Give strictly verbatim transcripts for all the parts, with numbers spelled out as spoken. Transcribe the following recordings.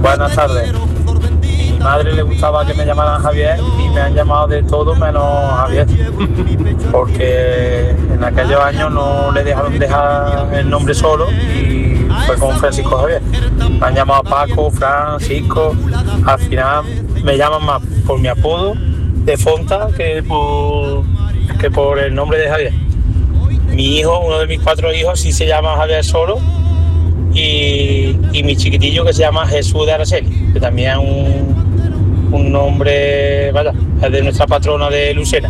Buenas tardes. Mi madre le gustaba que me llamaran Javier y me han llamado de todo menos Javier, porque en aquellos años no le dejaron dejar el nombre solo y fue con Francisco Javier. Me han llamado Paco, Francisco, al final me llaman más por mi apodo de Fonta que por, que por el nombre de Javier. Mi hijo, uno de mis cuatro hijos, sí se llama Javier solo. Y, y mi chiquitillo que se llama Jesús de Araceli, que también es un, un nombre, vaya, es de nuestra patrona de Lucena.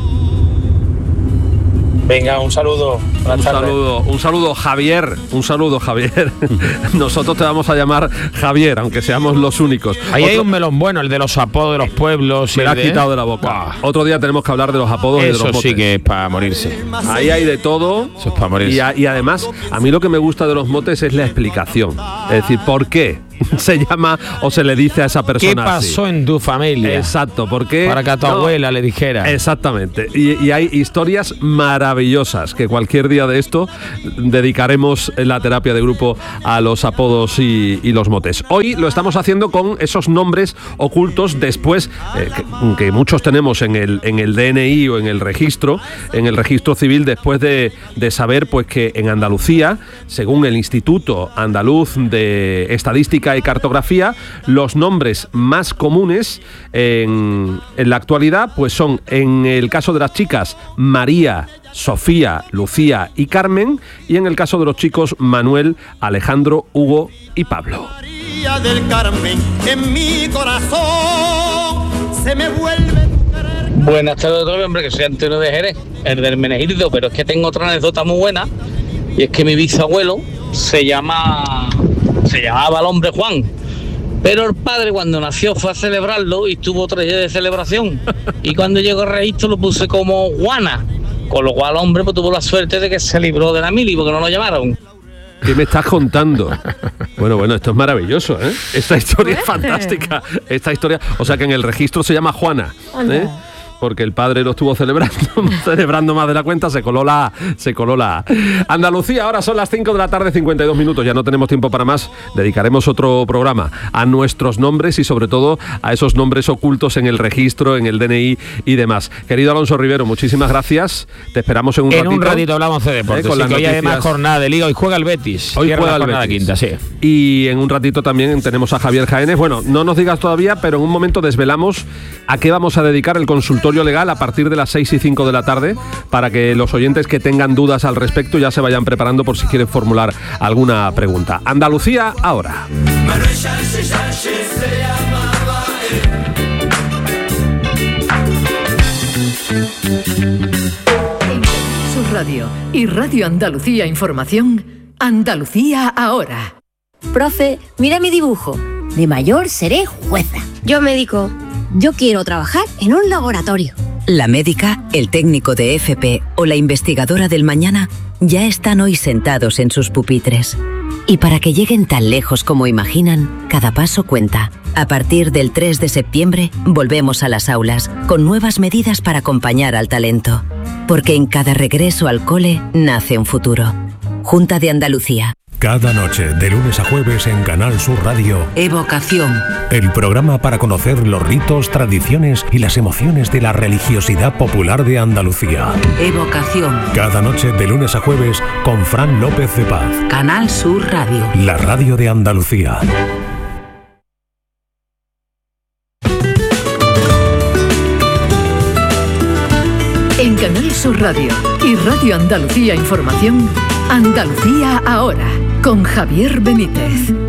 Venga, un saludo. Un saludo, un saludo Javier, un saludo Javier. Nosotros te vamos a llamar Javier, aunque seamos los únicos. Ahí Otro... hay un melón bueno, el de los apodos de los pueblos. Me lo has de... quitado de la boca. Bah. Otro día tenemos que hablar de los apodos Eso y de los motes. sí que es para morirse. Ahí hay de todo. Eso es para morirse. Y, a, y además, a mí lo que me gusta de los motes es la explicación. Es decir, ¿por qué se llama o se le dice a esa persona ¿Qué pasó así? En tu familia? Exacto, porque para que a tu no, abuela le dijera. Exactamente. Y, y hay historias maravillosas que cualquier día de esto dedicaremos la terapia de grupo a los apodos y, y los motes. Hoy lo estamos haciendo con esos nombres ocultos después eh, que, que muchos tenemos en el en el D N I o en el registro, en el registro civil, después de, de saber pues que en Andalucía, según el Instituto Andaluz de Estadística y Cartografía, los nombres más comunes en, en la actualidad pues son, en el caso de las chicas, María, Sofía, Lucía y Carmen, y en el caso de los chicos, Manuel, Alejandro, Hugo y Pablo. María del Carmen, en mi corazón se me vuelve. Buenas tardes, hombre, que soy Antonio de Jerez, el del Menegildo, pero es que tengo otra anécdota muy buena, y es que mi bisabuelo se llama se llamaba el hombre Juan, pero el padre cuando nació fue a celebrarlo y tuvo tres días de celebración, y cuando llegó al registro lo puse como Juana, con lo cual el hombre pues tuvo la suerte de que se libró de la mili porque no lo llamaron. ¿Qué me estás contando? Bueno, bueno, esto es maravilloso, ¿eh? Esta historia es fantástica. Esta historia, o sea que en el registro se llama Juana, ¿eh? Porque el padre lo estuvo celebrando, celebrando más de la cuenta, se coló la A, se coló la A. Andalucía, ahora son las cinco de la tarde, cincuenta y dos minutos, ya no tenemos tiempo para más, dedicaremos otro programa a nuestros nombres y sobre todo a esos nombres ocultos en el registro, en el D N I y demás. Querido Alonso Rivero, muchísimas gracias, te esperamos en un en ratito. En un ratito hablamos de deportes, eh, con sí, que hoy además jornada de Liga, hoy juega el Betis. Hoy juega el Betis. Quinta, sí. Y en un ratito también tenemos a Javier Jaénes. Bueno, no nos digas todavía, pero en un momento desvelamos a qué vamos a dedicar el consultorio legal a partir de las seis y cinco de la tarde, para que los oyentes que tengan dudas al respecto ya se vayan preparando por si quieren formular alguna pregunta. Andalucía ahora. Su radio y Radio Andalucía Información, Andalucía ahora. Profe, mira mi dibujo. De mayor seré jueza. Yo médico. Yo quiero trabajar en un laboratorio. La médica, el técnico de F P o la investigadora del mañana ya están hoy sentados en sus pupitres. Y para que lleguen tan lejos como imaginan, cada paso cuenta. A partir del tres de septiembre, volvemos a las aulas, con nuevas medidas para acompañar al talento. Porque en cada regreso al cole nace un futuro. Junta de Andalucía. Cada noche, de lunes a jueves en Canal Sur Radio, Evocación. El programa para conocer los ritos, tradiciones y las emociones de la religiosidad popular de Andalucía. Evocación. Cada noche, de lunes a jueves, con Fran López de Paz. Canal Sur Radio. La radio de Andalucía. En Canal Sur Radio y Radio Andalucía Información, Andalucía ahora, con Javier Benítez.